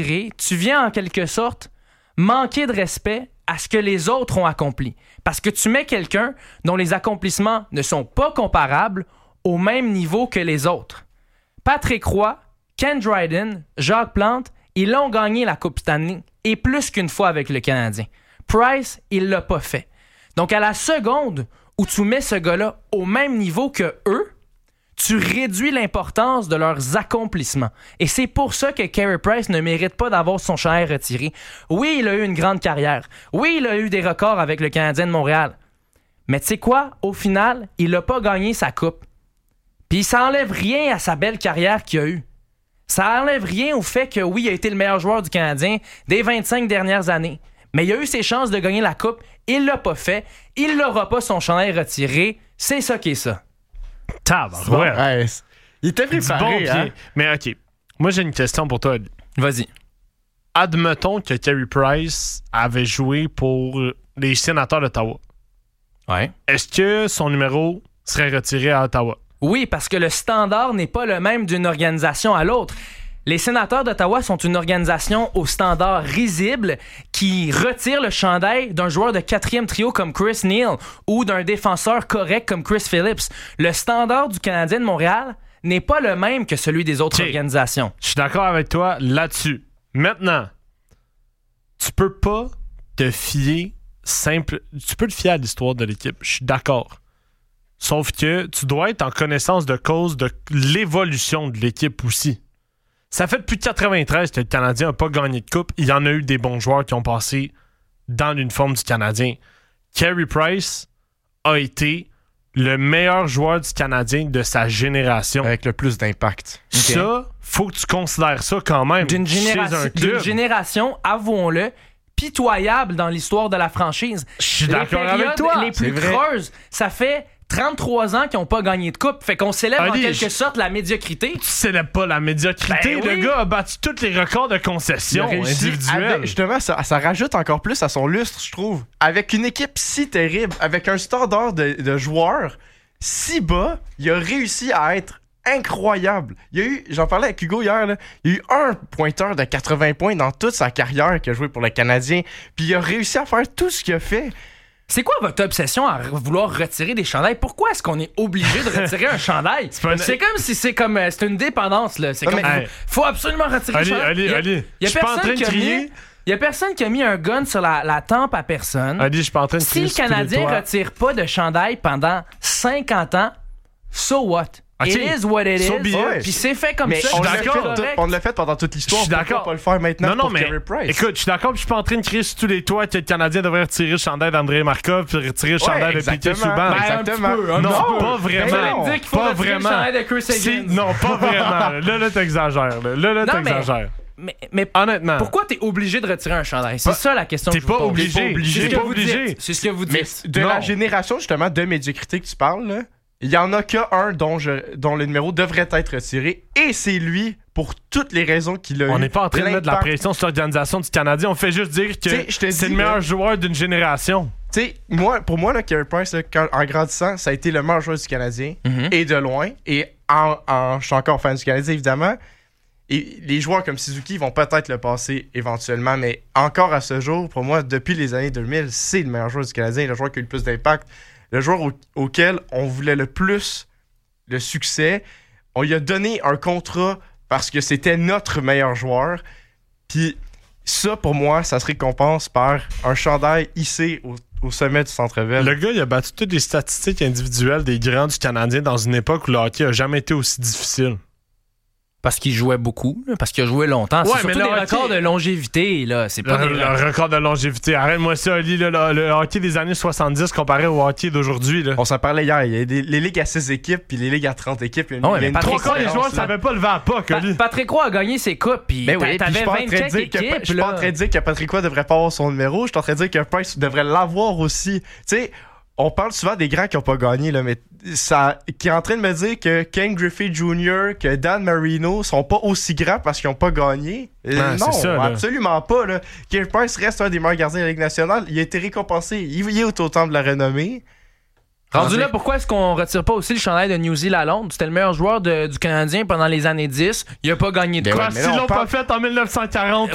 retirer, tu viens en quelque sorte manquer de respect à ce que les autres ont accompli. Parce que tu mets quelqu'un dont les accomplissements ne sont pas comparables au même niveau que les autres. Patrick Roy, Ken Dryden, Jacques Plante, ils ont gagné la Coupe Stanley et plus qu'une fois avec le Canadien. Price, il l'a pas fait. Donc, à la seconde où tu mets ce gars-là au même niveau que eux, tu réduis l'importance de leurs accomplissements. Et c'est pour ça que Carey Price ne mérite pas d'avoir son chandail retiré. Oui, il a eu une grande carrière. Oui, il a eu des records avec le Canadien de Montréal. Mais tu sais quoi? Au final, il n'a pas gagné sa coupe. Puis ça enlève rien à sa belle carrière qu'il a eue. Ça enlève rien au fait que oui, il a été le meilleur joueur du Canadien des 25 dernières années. Mais il a eu ses chances de gagner la coupe. Il l'a pas fait. Il n'aura pas son chandail retiré. C'est ça qui est ça. Ouais. Il était préparé, bon, hein? Mais OK. Moi, j'ai une question pour toi. Vas-y. Admettons que Carey Price avait joué pour les Sénateurs d'Ottawa. Ouais. Est-ce que son numéro serait retiré à Ottawa? Oui, parce que le standard n'est pas le même d'une organisation à l'autre. Les Sénateurs d'Ottawa sont une organisation au standard risible qui retire le chandail d'un joueur de 4e trio comme Chris Neal ou d'un défenseur correct comme Chris Phillips. Le standard du Canadien de Montréal n'est pas le même que celui des autres organisations. Je suis d'accord avec toi là-dessus. Maintenant, tu peux pas te fier tu peux te fier à l'histoire de l'équipe. Je suis d'accord. Sauf que tu dois être en connaissance de cause de l'évolution de l'équipe aussi. Ça fait depuis 1993 que le Canadien n'a pas gagné de coupe. Il y en a eu des bons joueurs qui ont passé dans l'uniforme du Canadien. Carey Price a été le meilleur joueur du Canadien de sa génération. Avec le plus d'impact. Ça, faut que tu considères ça quand même. D'une D'une génération, avouons-le, pitoyable dans l'histoire de la franchise. Je suis d'accord avec toi. Les plus creuses, ça fait 33 ans qu'ils n'ont pas gagné de coupe. Fait qu'on célèbre en quelque sorte la médiocrité. Tu célèbres pas la médiocrité. Ben oui. Le gars a battu tous les records de concession individuelle. Justement, ça rajoute encore plus à son lustre, je trouve. Avec une équipe si terrible, avec un standard de joueurs si bas, il a réussi à être incroyable. Il y a eu, j'en parlais avec Hugo hier, là, il y a eu un pointeur de 80 points dans toute sa carrière qu'il a joué pour le Canadien. Puis il a réussi à faire tout ce qu'il a fait. C'est quoi votre obsession à vouloir retirer des chandails? Pourquoi est-ce qu'on est obligé de retirer un chandail? C'est comme si c'est une dépendance, là. C'est comme faut absolument retirer le chandail. Ali, je suis pas en train de crier. Il y a personne qui a mis un gun sur la tempe à personne. Ali, je suis pas en train de crier. Si le Canadien retire pas de chandail pendant 50 ans, so what? It is what it is. Puis c'est fait comme ça. On l'a fait pendant toute l'histoire. Je suis d'accord. Pas le faire maintenant pour Carey Price. Écoute, je suis d'accord. Je suis pas en train de crier sur tous les toits que le Canadien devrait retirer le chandail d'André Markov puis retirer le chandail de Piquet Souban. Exactement. Non, pas vraiment. Dire qu'il faut retirer le chandail de Chris Higgins. Non, pas vraiment. Là, t'exagères. Là, t'exagères. Mais honnêtement, pourquoi t'es obligé de retirer un chandail? C'est ça la question. T'es pas obligé. C'est ce que vous dites. De la génération justement de médiocrité que tu parles, là, il y en a qu'un dont le numéro devrait être retiré et c'est lui pour toutes les raisons qu'il a eu. On n'est pas en train de mettre de la pression sur l'organisation du Canadien. On fait juste dire que c'est le meilleur joueur d'une génération. Tu sais, pour moi, Carey Price, là, en grandissant, ça a été le meilleur joueur du Canadien et de loin. Et je suis encore fan du Canadien, évidemment. Et les joueurs comme Suzuki vont peut-être le passer éventuellement, mais encore à ce jour, pour moi, depuis les années 2000, c'est le meilleur joueur du Canadien, le joueur qui a eu le plus d'impact. Le joueur auquel on voulait le plus le succès. On lui a donné un contrat parce que c'était notre meilleur joueur. Puis ça, pour moi, ça se récompense par un chandail hissé au sommet du Centre-Ville. Le gars, il a battu toutes les statistiques individuelles des grands du Canadien dans une époque où le hockey n'a jamais été aussi difficile. Parce qu'il jouait beaucoup, là, parce qu'il a joué longtemps. C'est surtout des records de longévité. Là. C'est pas le record de longévité. Arrête-moi ça, Ali. Le hockey des années 70 comparé au hockey d'aujourd'hui. Là. On s'en parlait hier. Il y a les ligues à 6 équipes puis les ligues à 30 équipes. Il y a mais trois quarts des joueurs ne savaient pas lever à pas. Patrick Roy a gagné ses coupes. Puis t'avais 24 équipes. Je suis pas en train de dire que Patrick Roy devrait pas avoir son numéro. Je suis en train de dire que Price devrait l'avoir aussi. Tu sais, on parle souvent des grands qui n'ont pas gagné, là, mais qui est en train de me dire que Ken Griffey Jr., que Dan Marino sont pas aussi grands parce qu'ils n'ont pas gagné. Non, ça, absolument pas. Carey Price reste un des meilleurs gardiens de la Ligue nationale. Il a été récompensé. Il est au temps de la renommée. Rendu là, pourquoi est-ce qu'on retire pas aussi le chandail de Newsy Lalonde? C'était le meilleur joueur du Canadien pendant les années 10. Il a pas gagné de coupe. S'ils l'ont pas fait en 1940,